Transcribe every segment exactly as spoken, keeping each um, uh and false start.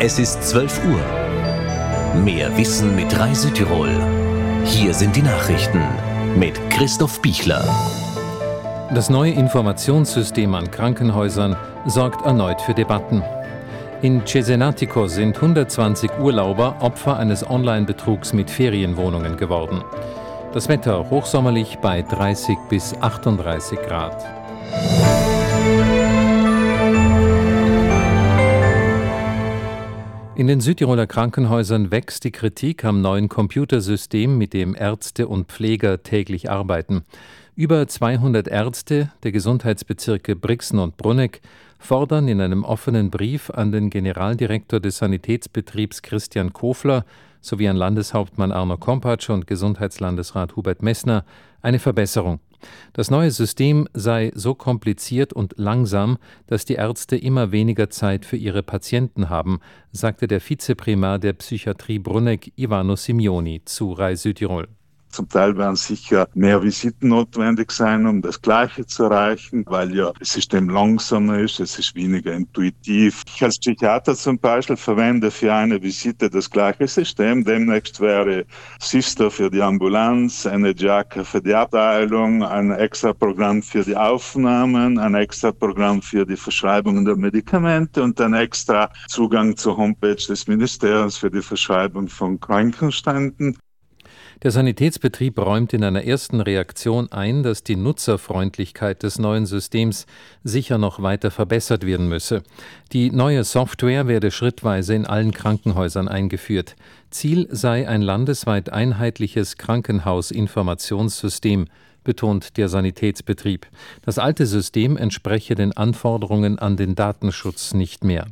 Es ist zwölf Uhr. Mehr Wissen mit Rai Südtirol. Hier sind die Nachrichten mit Christoph Bichler. Das neue Informationssystem an Krankenhäusern sorgt erneut für Debatten. In Cesenatico sind hundertzwanzig Urlauber Opfer eines Online-Betrugs mit Ferienwohnungen geworden. Das Wetter hochsommerlich bei dreißig bis achtunddreißig Grad. In den Südtiroler Krankenhäusern wächst die Kritik am neuen Computersystem, mit dem Ärzte und Pfleger täglich arbeiten. Über zweihundert Ärzte der Gesundheitsbezirke Brixen und Bruneck fordern in einem offenen Brief an den Generaldirektor des Sanitätsbetriebs Christian Kofler sowie an Landeshauptmann Arno Kompatsch und Gesundheitslandesrat Hubert Messner eine Verbesserung. Das neue System sei so kompliziert und langsam, dass die Ärzte immer weniger Zeit für ihre Patienten haben, sagte der Vizeprimar der Psychiatrie Bruneck, Ivano Simioni, zu Rai Südtirol. Zum Teil werden sicher mehr Visiten notwendig sein, um das Gleiche zu erreichen, weil ja das System langsamer ist, es ist weniger intuitiv. Ich als Psychiater zum Beispiel verwende für eine Visite das gleiche System. Demnächst wäre Sister für die Ambulanz, eine Jacke für die Abteilung, ein extra Programm für die Aufnahmen, ein extra Programm für die Verschreibung der Medikamente und ein extra Zugang zur Homepage des Ministeriums für die Verschreibung von Krankenständen. Der Sanitätsbetrieb räumt in einer ersten Reaktion ein, dass die Nutzerfreundlichkeit des neuen Systems sicher noch weiter verbessert werden müsse. Die neue Software werde schrittweise in allen Krankenhäusern eingeführt. Ziel sei ein landesweit einheitliches Krankenhausinformationssystem, betont der Sanitätsbetrieb. Das alte System entspreche den Anforderungen an den Datenschutz nicht mehr.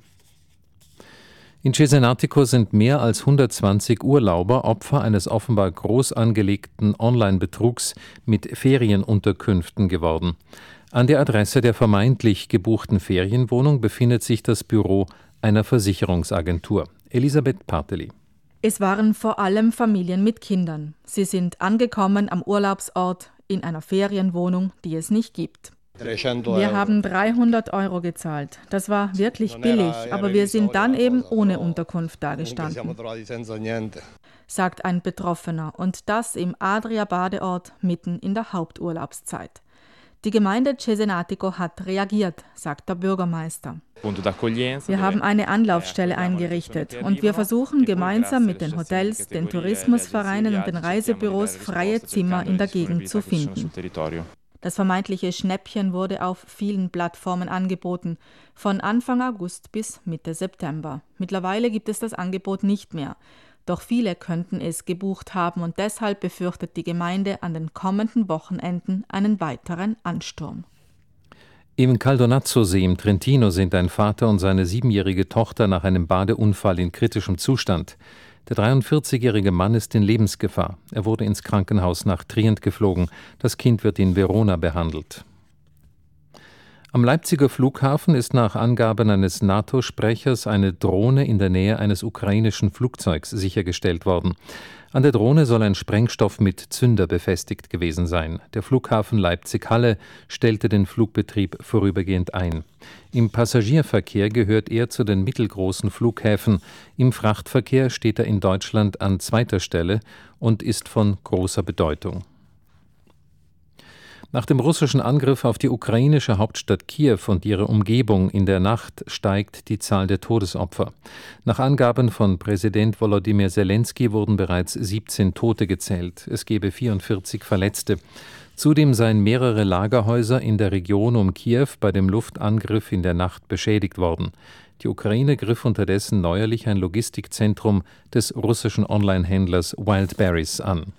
In Cesenatico sind mehr als hundertzwanzig Urlauber Opfer eines offenbar groß angelegten Online-Betrugs mit Ferienunterkünften geworden. An der Adresse der vermeintlich gebuchten Ferienwohnung befindet sich das Büro einer Versicherungsagentur. Elisabeth Parteli. Es waren vor allem Familien mit Kindern. Sie sind angekommen am Urlaubsort in einer Ferienwohnung, die es nicht gibt. Wir haben dreihundert Euro gezahlt. Das war wirklich billig, aber wir sind dann eben ohne Unterkunft dagestanden, sagt ein Betroffener, und das im Adria-Badeort mitten in der Haupturlaubszeit. Die Gemeinde Cesenatico hat reagiert, sagt der Bürgermeister. Wir haben eine Anlaufstelle eingerichtet und wir versuchen gemeinsam mit den Hotels, den Tourismusvereinen und den Reisebüros freie Zimmer in der Gegend zu finden. Das vermeintliche Schnäppchen wurde auf vielen Plattformen angeboten, von Anfang August bis Mitte September. Mittlerweile gibt es das Angebot nicht mehr. Doch viele könnten es gebucht haben und deshalb befürchtet die Gemeinde an den kommenden Wochenenden einen weiteren Ansturm. Im Caldonazzo-See im Trentino sind ein Vater und seine siebenjährige Tochter nach einem Badeunfall in kritischem Zustand. Der dreiundvierzigjährige Mann ist in Lebensgefahr. Er wurde ins Krankenhaus nach Trient geflogen. Das Kind wird in Verona behandelt. Am Leipziger Flughafen ist nach Angaben eines NATO-Sprechers eine Drohne in der Nähe eines ukrainischen Flugzeugs sichergestellt worden. An der Drohne soll ein Sprengstoff mit Zünder befestigt gewesen sein. Der Flughafen Leipzig-Halle stellte den Flugbetrieb vorübergehend ein. Im Passagierverkehr gehört er zu den mittelgroßen Flughäfen. Im Frachtverkehr steht er in Deutschland an zweiter Stelle und ist von großer Bedeutung. Nach dem russischen Angriff auf die ukrainische Hauptstadt Kiew und ihre Umgebung in der Nacht steigt die Zahl der Todesopfer. Nach Angaben von Präsident Volodymyr Zelensky wurden bereits siebzehn Tote gezählt. Es gebe vierundvierzig Verletzte. Zudem seien mehrere Lagerhäuser in der Region um Kiew bei dem Luftangriff in der Nacht beschädigt worden. Die Ukraine griff unterdessen neuerlich ein Logistikzentrum des russischen Online-Händlers Wildberries an.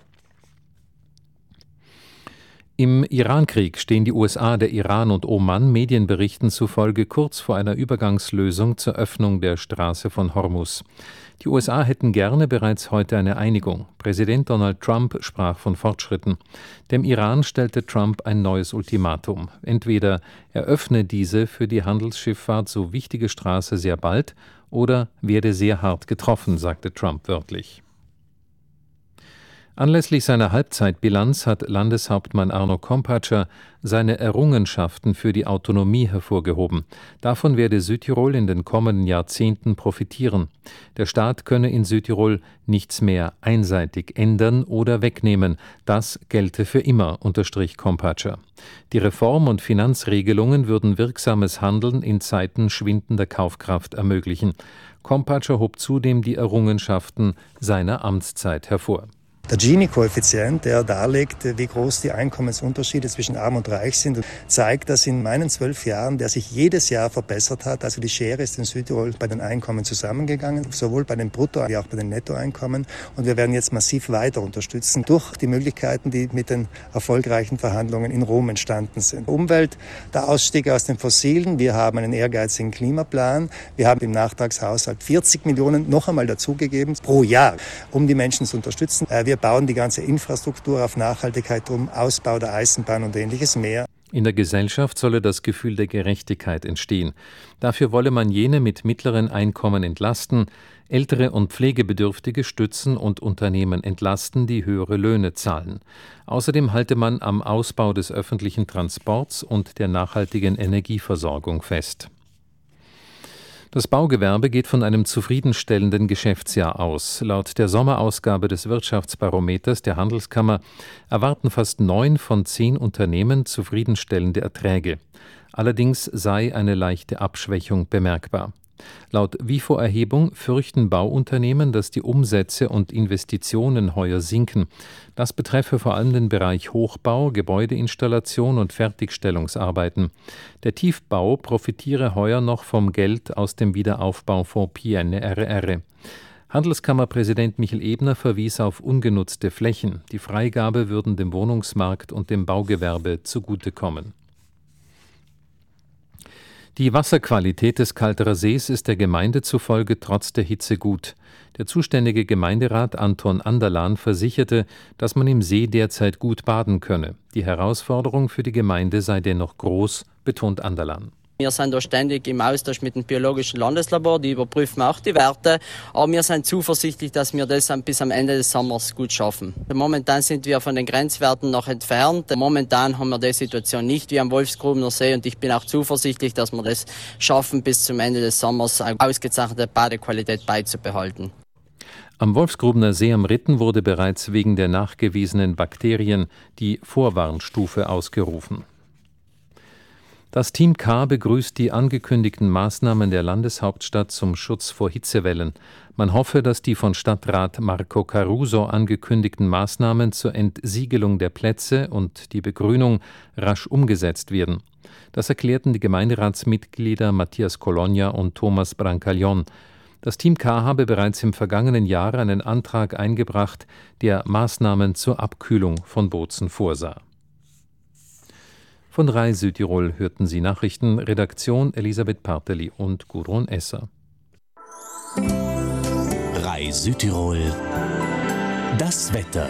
Im Irankrieg stehen die U S A, der Iran und Oman Medienberichten zufolge kurz vor einer Übergangslösung zur Öffnung der Straße von Hormuz. Die U S A hätten gerne bereits heute eine Einigung. Präsident Donald Trump sprach von Fortschritten. Dem Iran stellte Trump ein neues Ultimatum. Entweder er öffne diese für die Handelsschifffahrt so wichtige Straße sehr bald oder werde sehr hart getroffen, sagte Trump wörtlich. Anlässlich seiner Halbzeitbilanz hat Landeshauptmann Arno Kompatscher seine Errungenschaften für die Autonomie hervorgehoben. Davon werde Südtirol in den kommenden Jahrzehnten profitieren. Der Staat könne in Südtirol nichts mehr einseitig ändern oder wegnehmen. Das gelte für immer, unterstrich Kompatscher. Die Reform- und Finanzregelungen würden wirksames Handeln in Zeiten schwindender Kaufkraft ermöglichen. Kompatscher hob zudem die Errungenschaften seiner Amtszeit hervor. Der Gini-Koeffizient, der darlegt, wie groß die Einkommensunterschiede zwischen Arm und Reich sind, zeigt, dass in meinen zwölf Jahren, der sich jedes Jahr verbessert hat, also die Schere ist in Südtirol bei den Einkommen zusammengegangen, sowohl bei den Brutto- wie auch bei den Nettoeinkommen. Und wir werden jetzt massiv weiter unterstützen durch die Möglichkeiten, die mit den erfolgreichen Verhandlungen in Rom entstanden sind. Umwelt, der Ausstieg aus den Fossilen, wir haben einen ehrgeizigen Klimaplan, wir haben im Nachtragshaushalt vierzig Millionen noch einmal dazugegeben pro Jahr, um die Menschen zu unterstützen. Wir bauen die ganze Infrastruktur auf Nachhaltigkeit um, Ausbau der Eisenbahn und ähnliches mehr. In der Gesellschaft solle das Gefühl der Gerechtigkeit entstehen. Dafür wolle man jene mit mittleren Einkommen entlasten, ältere und Pflegebedürftige stützen und Unternehmen entlasten, die höhere Löhne zahlen. Außerdem halte man am Ausbau des öffentlichen Transports und der nachhaltigen Energieversorgung fest. Das Baugewerbe geht von einem zufriedenstellenden Geschäftsjahr aus. Laut der Sommerausgabe des Wirtschaftsbarometers der Handelskammer erwarten fast neun von zehn Unternehmen zufriedenstellende Erträge. Allerdings sei eine leichte Abschwächung bemerkbar. Laut WIFO-Erhebung fürchten Bauunternehmen, dass die Umsätze und Investitionen heuer sinken. Das betreffe vor allem den Bereich Hochbau, Gebäudeinstallation und Fertigstellungsarbeiten. Der Tiefbau profitiere heuer noch vom Geld aus dem Wiederaufbaufonds P N R R. Handelskammerpräsident Michel Ebner verwies auf ungenutzte Flächen. Die Freigabe würden dem Wohnungsmarkt und dem Baugewerbe zugutekommen. Die Wasserqualität des Kalterer Sees ist der Gemeinde zufolge trotz der Hitze gut. Der zuständige Gemeinderat Anton Anderlan versicherte, dass man im See derzeit gut baden könne. Die Herausforderung für die Gemeinde sei dennoch groß, betont Anderlan. Wir sind da ständig im Austausch mit dem Biologischen Landeslabor, die überprüfen auch die Werte. Aber wir sind zuversichtlich, dass wir das bis am Ende des Sommers gut schaffen. Momentan sind wir von den Grenzwerten noch entfernt. Momentan haben wir die Situation nicht wie am Wolfsgrubener See und ich bin auch zuversichtlich, dass wir das schaffen, bis zum Ende des Sommers eine ausgezeichnete Badequalität beizubehalten. Am Wolfsgrubener See am Ritten wurde bereits wegen der nachgewiesenen Bakterien die Vorwarnstufe ausgerufen. Das Team K begrüßt die angekündigten Maßnahmen der Landeshauptstadt zum Schutz vor Hitzewellen. Man hoffe, dass die von Stadtrat Marco Caruso angekündigten Maßnahmen zur Entsiegelung der Plätze und die Begrünung rasch umgesetzt werden. Das erklärten die Gemeinderatsmitglieder Matthias Cologna und Thomas Brancalion. Das Team K habe bereits im vergangenen Jahr einen Antrag eingebracht, der Maßnahmen zur Abkühlung von Bozen vorsah. Von R A I Südtirol hörten Sie Nachrichten, Redaktion Elisabeth Parteli und Gudrun Esser. R A I Südtirol, das Wetter.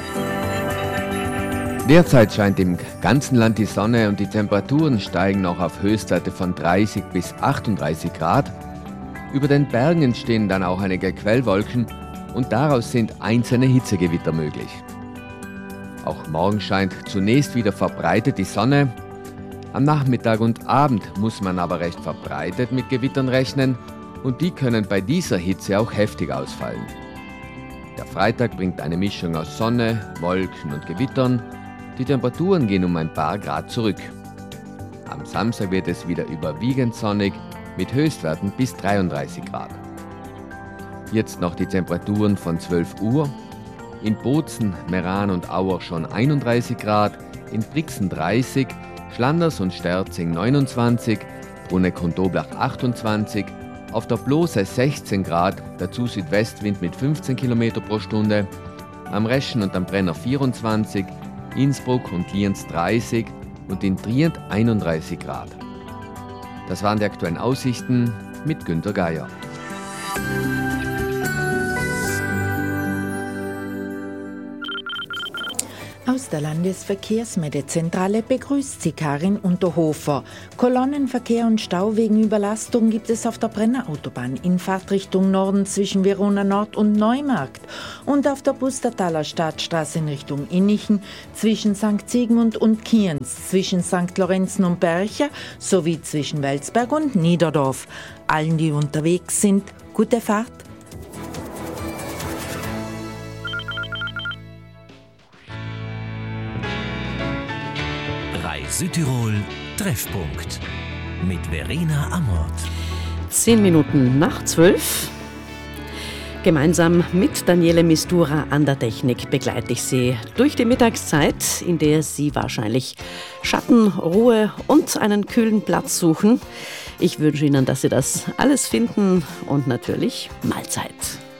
Derzeit scheint im ganzen Land die Sonne und die Temperaturen steigen noch auf Höchstwerte von dreißig bis achtunddreißig Grad. Über den Bergen entstehen dann auch einige Quellwolken und daraus sind einzelne Hitzegewitter möglich. Auch morgen scheint zunächst wieder verbreitet die Sonne. Am Nachmittag und Abend muss man aber recht verbreitet mit Gewittern rechnen und die können bei dieser Hitze auch heftig ausfallen. Der Freitag bringt eine Mischung aus Sonne, Wolken und Gewittern. Die Temperaturen gehen um ein paar Grad zurück. Am Samstag wird es wieder überwiegend sonnig mit Höchstwerten bis dreiunddreißig Grad. Jetzt noch die Temperaturen von zwölf Uhr. In Bozen, Meran und Auer schon einunddreißig Grad, in Brixen dreißig, Schlanders und Sterzing neunundzwanzig, Bruneck und Doblach achtundzwanzig, auf der Blose sechzehn Grad, dazu Südwestwind mit fünfzehn Kilometer pro Stunde, am Reschen und am Brenner vierundzwanzig, Innsbruck und Lienz dreißig und in Trient einunddreißig Grad. Das waren die aktuellen Aussichten mit Günter Geier. Aus der Landesverkehrsmeldezentrale begrüßt sie Karin Unterhofer. Kolonnenverkehr und Stau wegen Überlastung gibt es auf der Brenner Autobahn in Fahrtrichtung Norden zwischen Verona Nord und Neumarkt und auf der Pustertaler Stadtstraße in Richtung Innichen zwischen Sankt Sigmund und Kienz, zwischen Sankt Lorenzen und Bercher sowie zwischen Welsberg und Niederdorf. Allen, die unterwegs sind, gute Fahrt. Südtirol Treffpunkt mit Verena Amort. Zehn Minuten nach zwölf. Gemeinsam mit Daniele Mistura an der Technik begleite ich Sie durch die Mittagszeit, in der Sie wahrscheinlich Schatten, Ruhe und einen kühlen Platz suchen. Ich wünsche Ihnen, dass Sie das alles finden und natürlich Mahlzeit.